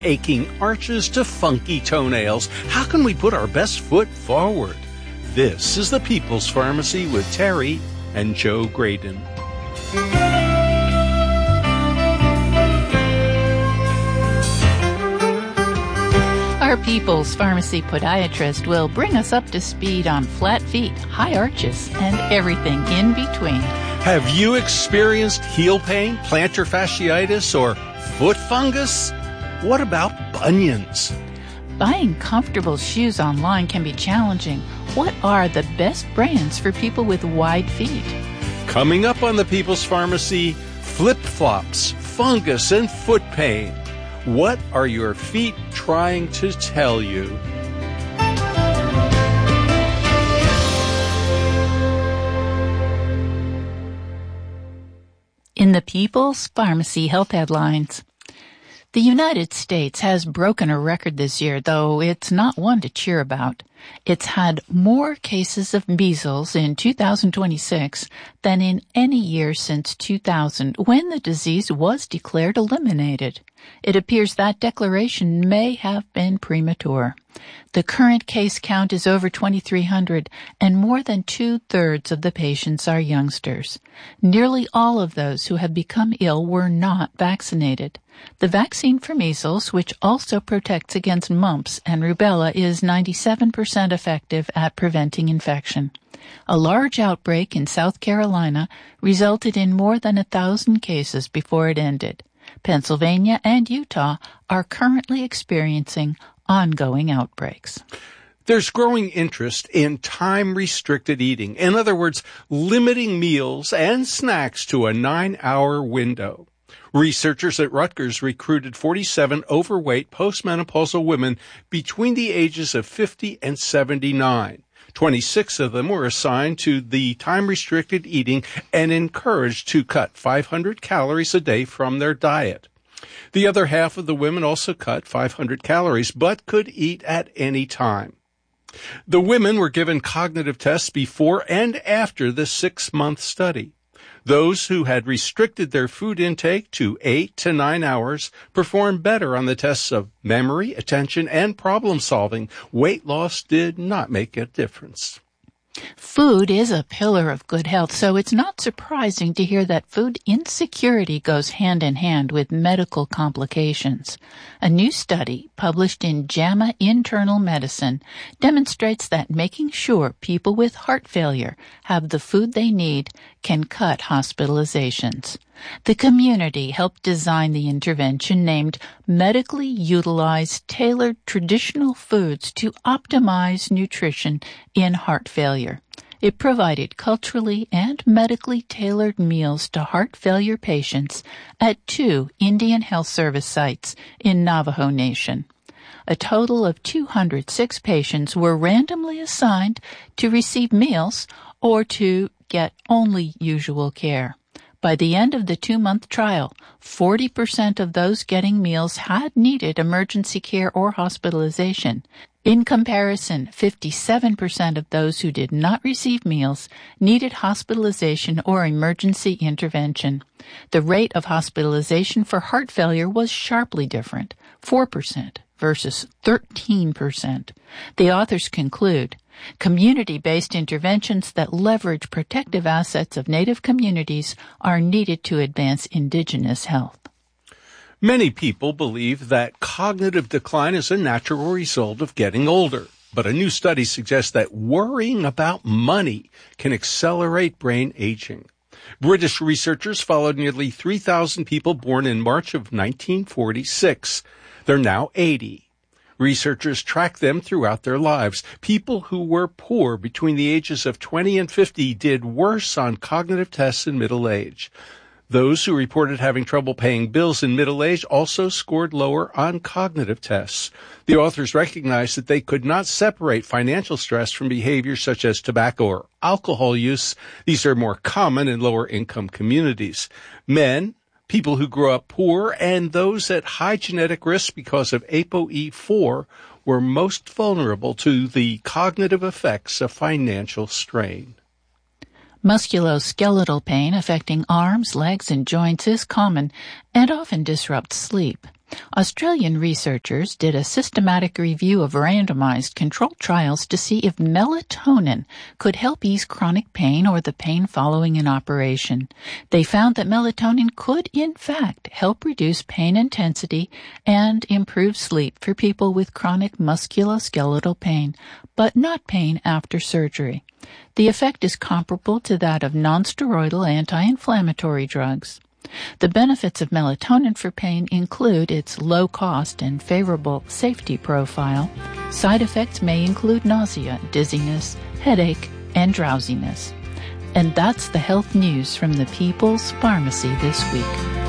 aching arches to funky toenails, how can we put our best foot forward? This is the People's Pharmacy with Terry and Joe Graydon. Our People's Pharmacy podiatrist will bring us up to speed on flat feet, high arches, and everything in between. Have you experienced heel pain, plantar fasciitis, or foot fungus? What about bunions? Buying comfortable shoes online can be challenging. What are the best brands for people with wide feet? Coming up on the People's Pharmacy, flip-flops, fungus, and foot pain. What are your feet trying to tell you? In the People's Pharmacy Health Headlines, the United States has broken a record this year, though it's not one to cheer about. It's had more cases of measles in 2026 than in any year since 2000, when the disease was declared eliminated. It appears that declaration may have been premature. The current case count is over 2,300, and more than 2/3 of the patients are youngsters. Nearly all of those who have become ill were not vaccinated. The vaccine for measles, which also protects against mumps and rubella, is 97% effective at preventing infection. A large outbreak in South Carolina resulted in more than 1,000 cases before it ended. Pennsylvania and Utah are currently experiencing ongoing outbreaks. There's growing interest in time-restricted eating. In other words, limiting meals and snacks to a 9-hour window. Researchers at Rutgers recruited 47 overweight postmenopausal women between the ages of 50 and 79. 26 of them were assigned to the time-restricted eating and encouraged to cut 500 calories a day from their diet. The other half of the women also cut 500 calories, but could eat at any time. The women were given cognitive tests before and after the 6-month study. Those who had restricted their food intake to 8 to 9 hours performed better on the tests of memory, attention, and problem solving. Weight loss did not make a difference. Food is a pillar of good health, so it's not surprising to hear that food insecurity goes hand in hand with medical complications. A new study published in JAMA Internal Medicine demonstrates that making sure people with heart failure have the food they need can cut hospitalizations. The community helped design the intervention named Medically Utilized Tailored Traditional Foods to Optimize Nutrition in Heart Failure. It provided culturally and medically tailored meals to heart failure patients at 2 Indian Health Service sites in Navajo Nation. A total of 206 patients were randomly assigned to receive meals or to get only usual care. By the end of the 2-month trial, 40% of those getting meals had needed emergency care or hospitalization. In comparison, 57% of those who did not receive meals needed hospitalization or emergency intervention. The rate of hospitalization for heart failure was sharply different, 4% versus 13%. The authors conclude, community-based interventions that leverage protective assets of Native communities are needed to advance indigenous health. Many people believe that cognitive decline is a natural result of getting older, but a new study suggests that worrying about money can accelerate brain aging. British researchers followed nearly 3,000 people born in March of 1946. They're now 80. Researchers tracked them throughout their lives. People who were poor between the ages of 20 and 50 did worse on cognitive tests in middle age. Those who reported having trouble paying bills in middle age also scored lower on cognitive tests. The authors recognized that they could not separate financial stress from behaviors such as tobacco or alcohol use. These are more common in lower income communities. Men, people who grew up poor, and those at high genetic risk because of ApoE4 were most vulnerable to the cognitive effects of financial strain. Musculoskeletal pain affecting arms, legs, and joints is common and often disrupts sleep. Australian researchers did a systematic review of randomized controlled trials to see if melatonin could help ease chronic pain or the pain following an operation. They found that melatonin could, in fact, help reduce pain intensity and improve sleep for people with chronic musculoskeletal pain, but not pain after surgery. The effect is comparable to that of nonsteroidal anti-inflammatory drugs. The benefits of melatonin for pain include its low cost and favorable safety profile. Side effects may include nausea, dizziness, headache, and drowsiness. And that's the health news from the People's Pharmacy this week.